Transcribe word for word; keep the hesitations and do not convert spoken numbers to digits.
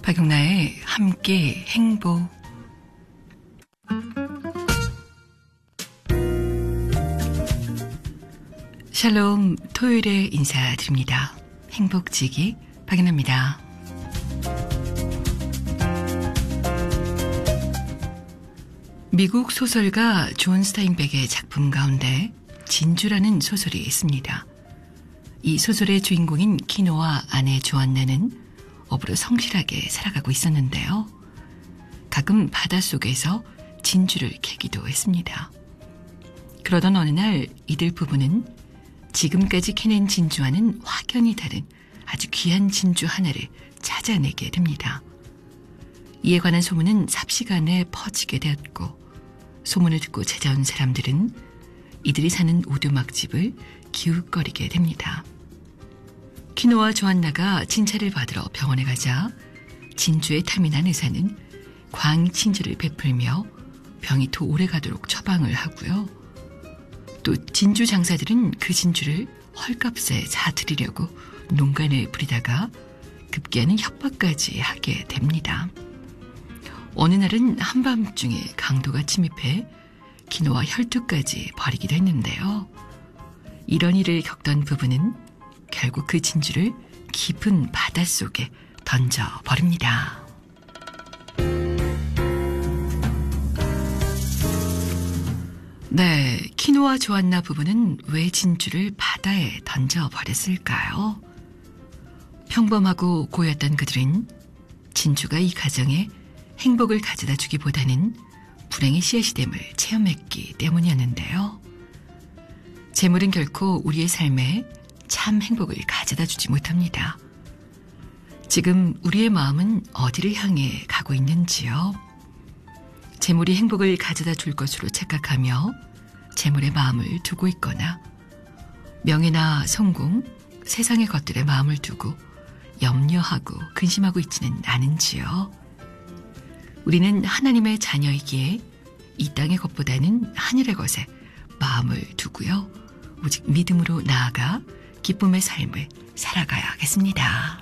박용나의 함께 행복. 샬롬, 토요일에 인사드립니다. 행복지기 박용나입니다. 미국 소설가 존 스타인백의 작품 가운데 진주라는 소설이 있습니다. 이 소설의 주인공인 키노와 아내 조안나는 어부로 성실하게 살아가고 있었는데요. 가끔 바닷속에서 진주를 캐기도 했습니다. 그러던 어느 날 이들 부부는 지금까지 캐낸 진주와는 확연히 다른 아주 귀한 진주 하나를 찾아내게 됩니다. 이에 관한 소문은 삽시간에 퍼지게 되었고, 소문을 듣고 찾아온 사람들은 이들이 사는 오두막집을 기웃거리게 됩니다. 키노와 조안나가 진찰을 받으러 병원에 가자 진주에 탐이 난 의사는 광진주를 베풀며 병이 더 오래가도록 처방을 하고요. 또 진주 장사들은 그 진주를 헐값에 사들이려고 농간을 부리다가 급기야는 협박까지 하게 됩니다. 어느 날은 한밤중에 강도가 침입해 키노와 혈투까지 벌이기도 했는데요. 이런 일을 겪던 부부는 결국 그 진주를 깊은 바닷속에 던져버립니다. 네, 키노와 조안나 부부는 왜 진주를 바다에 던져버렸을까요? 평범하고 고였던 그들은 진주가 이 가정에 행복을 가져다 주기보다는 불행의 씨앗이 됨을 체험했기 때문이었는데요. 재물은 결코 우리의 삶에 참 행복을 가져다 주지 못합니다. 지금 우리의 마음은 어디를 향해 가고 있는지요? 재물이 행복을 가져다 줄 것으로 착각하며 재물의 마음을 두고 있거나, 명예나 성공, 세상의 것들에 마음을 두고 염려하고 근심하고 있지는 않은지요? 우리는 하나님의 자녀이기에 이 땅의 것보다는 하늘의 것에 마음을 두고요. 오직 믿음으로 나아가 기쁨의 삶을 살아가야겠습니다.